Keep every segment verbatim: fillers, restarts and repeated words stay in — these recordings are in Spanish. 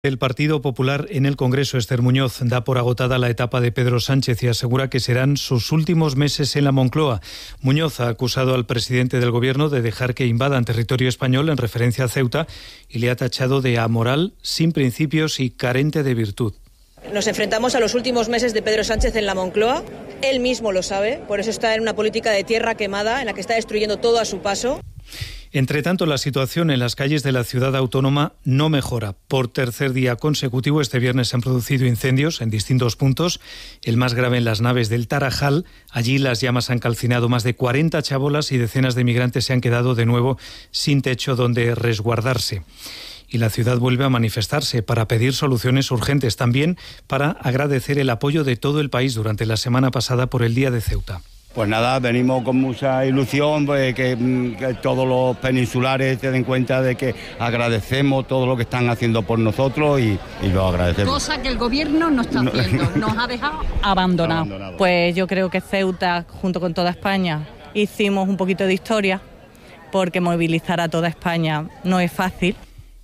El Partido Popular en el Congreso, Esther Muñoz, da por agotada la etapa de Pedro Sánchez y asegura que serán sus últimos meses en la Moncloa. Muñoz ha acusado al presidente del Gobierno de dejar que invadan territorio español en referencia a Ceuta y le ha tachado de amoral, sin principios y carente de virtud. Nos enfrentamos a los últimos meses de Pedro Sánchez en la Moncloa. Él mismo lo sabe, por eso está en una política de tierra quemada en la que está destruyendo todo a su paso. Entre tanto, la situación en las calles de la ciudad autónoma no mejora. Por tercer día consecutivo, este viernes se han producido incendios en distintos puntos. El más grave en las naves del Tarajal. Allí las llamas han calcinado más de cuarenta chabolas y decenas de migrantes se han quedado de nuevo sin techo donde resguardarse. Y la ciudad vuelve a manifestarse para pedir soluciones urgentes, también para agradecer el apoyo de todo el país durante la semana pasada por el Día de Ceuta. Pues nada, venimos con mucha ilusión, pues, que, que todos los peninsulares se den cuenta de que agradecemos todo lo que están haciendo por nosotros y, y lo agradecemos. Cosa que el gobierno no está haciendo, nos ha dejado abandonados. Abandonado. Pues yo creo que Ceuta, junto con toda España, hicimos un poquito de historia, porque movilizar a toda España no es fácil.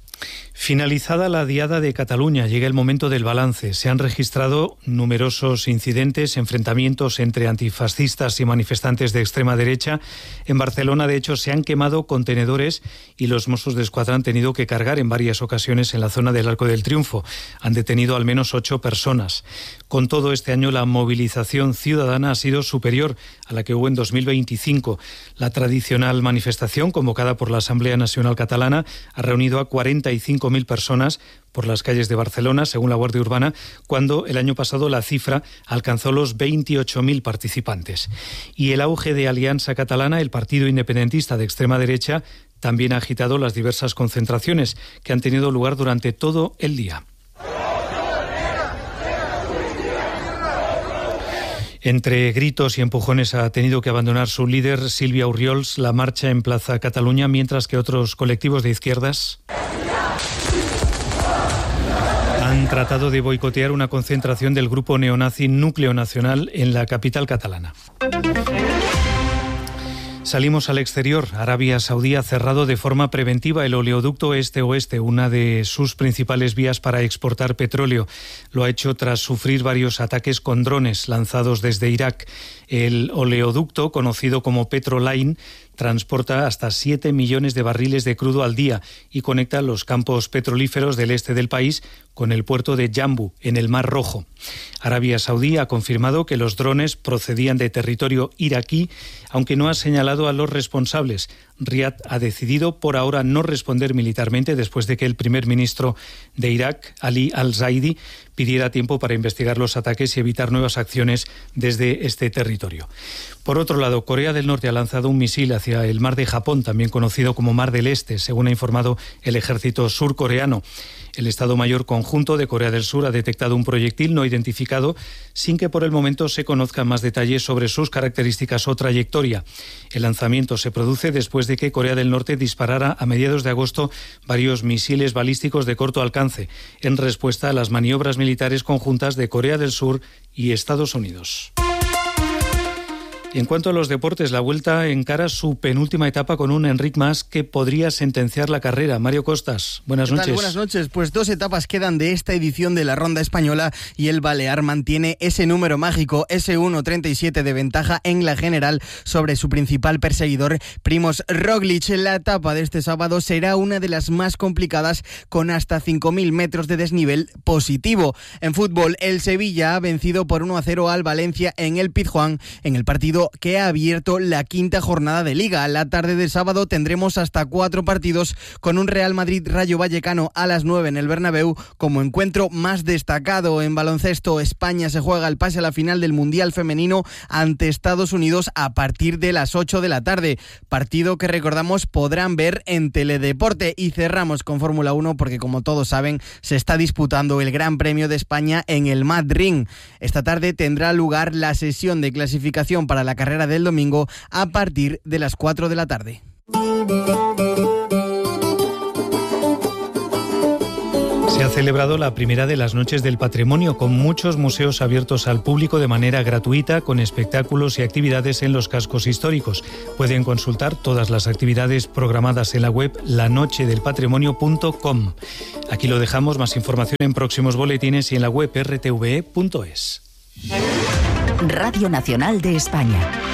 Finalizada la Diada de Cataluña, llega el momento del balance. Se han registrado numerosos incidentes, enfrentamientos entre antifascistas y manifestantes de extrema derecha. En Barcelona, de hecho, se han quemado contenedores y los Mossos d'Esquadra han tenido que cargar en varias ocasiones en la zona del Arco del Triunfo. Han detenido al menos ocho personas. Con todo, este año la movilización ciudadana ha sido superior a la que hubo en dos mil veinticinco. La tradicional manifestación, convocada por la Asamblea Nacional Catalana, ha reunido a cuarenta y cinco mil personas por las calles de Barcelona, según la Guardia Urbana, cuando el año pasado la cifra alcanzó los veintiocho mil participantes. Y el auge de Alianza Catalana, el partido independentista de extrema derecha, también ha agitado las diversas concentraciones que han tenido lugar durante todo el día. Entre gritos y empujones ha tenido que abandonar su líder, Sílvia Orriols, la marcha en Plaza Cataluña, mientras que otros colectivos de izquierdas han tratado de boicotear una concentración del grupo neonazi Núcleo Nacional en la capital catalana. Salimos al exterior. Arabia Saudí ha cerrado de forma preventiva el oleoducto este-oeste, una de sus principales vías para exportar petróleo. Lo ha hecho tras sufrir varios ataques con drones lanzados desde Irak. El oleoducto, conocido como Petroline, transporta hasta siete millones de barriles de crudo al día y conecta los campos petrolíferos del este del país con el puerto de Jambu, en el Mar Rojo. Arabia Saudí ha confirmado que los drones procedían de territorio iraquí, aunque no ha señalado a los responsables. Riad ha decidido por ahora no responder militarmente después de que el primer ministro de Irak, Ali al-Zaidi, pidiera tiempo para investigar los ataques y evitar nuevas acciones desde este territorio. Por otro lado, Corea del Norte ha lanzado un misil hacia el mar de Japón, también conocido como Mar del Este, según ha informado el ejército surcoreano. El Estado Mayor Conjunto de Corea del Sur ha detectado un proyectil no identificado sin que por el momento se conozcan más detalles sobre sus características o trayectoria. El lanzamiento se produce después de que Corea del Norte disparara a mediados de agosto varios misiles balísticos de corto alcance en respuesta a las maniobras militares conjuntas de Corea del Sur y Estados Unidos. En cuanto a los deportes, la Vuelta encara su penúltima etapa con un Enric Mas que podría sentenciar la carrera. Mario Costas, buenas noches. Buenas noches. Pues dos etapas quedan de esta edición de la Ronda Española y el Balear mantiene ese número mágico, ese uno treinta y siete de ventaja en la general sobre su principal perseguidor, Primož Roglič. La etapa de este sábado será una de las más complicadas, con hasta cinco mil metros de desnivel positivo. En fútbol, el Sevilla ha vencido por uno a cero al Valencia en el Pizjuán, en el partido que ha abierto la quinta jornada de Liga. La tarde de sábado tendremos hasta cuatro partidos, con un Real Madrid-Rayo Vallecano a las nueve en el Bernabéu como encuentro más destacado. En baloncesto, España se juega el pase a la final del Mundial Femenino ante Estados Unidos a partir de las ocho de la tarde. Partido que, recordamos, podrán ver en Teledeporte. Y cerramos con Fórmula uno porque, como todos saben, se está disputando el Gran Premio de España en el Madrid. Esta tarde tendrá lugar la sesión de clasificación para la carrera del domingo a partir de las cuatro de la tarde. Se ha celebrado la primera de las Noches del Patrimonio, con muchos museos abiertos al público de manera gratuita, con espectáculos y actividades en los cascos históricos. Pueden consultar todas las actividades programadas en la web la noche del patrimonio punto com. Aquí lo dejamos, más información en próximos boletines y en la web r t v e punto es. Radio Nacional de España.